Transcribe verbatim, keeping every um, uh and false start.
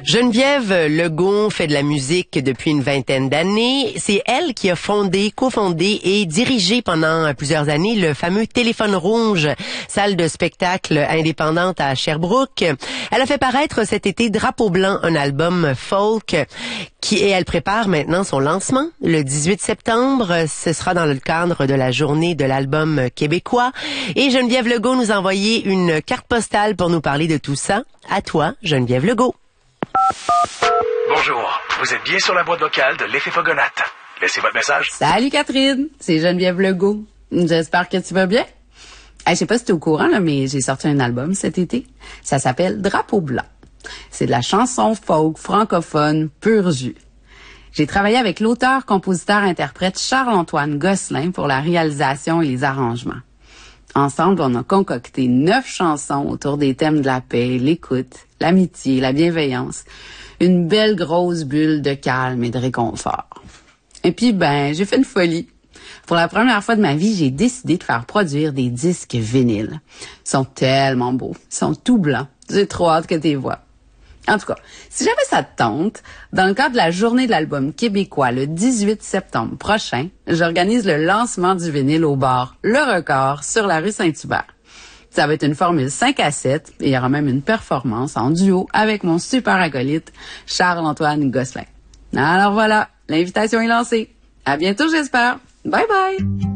Geneviève Legault fait de la musique depuis une vingtaine d'années. C'est elle qui a fondé, cofondé et dirigé pendant plusieurs années le fameux Téléphone Rouge, salle de spectacle indépendante à Sherbrooke. Elle a fait paraître cet été Drapeau Blanc, un album folk qui et elle prépare maintenant son lancement le dix-huit septembre. Ce sera dans le cadre de la journée de l'album québécois. Et Geneviève Legault nous a envoyé une carte postale pour nous parler de tout ça. À toi, Geneviève Legault. Bonjour, vous êtes bien sur la boîte vocale de l'effet Fogonate. Laissez votre message. Salut Catherine, c'est Geneviève Legault. J'espère que tu vas bien. Hey, je sais pas si tu es au courant, là, mais j'ai sorti un album cet été. Ça s'appelle Drapeau Blanc. C'est de la chanson folk francophone pur jus. J'ai travaillé avec l'auteur, compositeur, interprète Charles-Antoine Gosselin pour la réalisation et les arrangements. Ensemble, on a concocté neuf chansons autour des thèmes de la paix, l'écoute, l'amitié, la bienveillance. Une belle grosse bulle de calme et de réconfort. Et puis, ben, j'ai fait une folie. Pour la première fois de ma vie, j'ai décidé de faire produire des disques vinyles. Ils sont tellement beaux. Ils sont tout blancs. J'ai trop hâte que tu les vois. En tout cas, si jamais ça te tente, dans le cadre de la journée de l'album québécois le dix-huit septembre prochain, j'organise le lancement du vinyle au bar Le Record sur la rue Saint-Hubert. Ça va être une formule cinq à sept et il y aura même une performance en duo avec mon super acolyte Charles-Antoine Gosselin. Alors voilà, l'invitation est lancée. À bientôt, j'espère. Bye bye!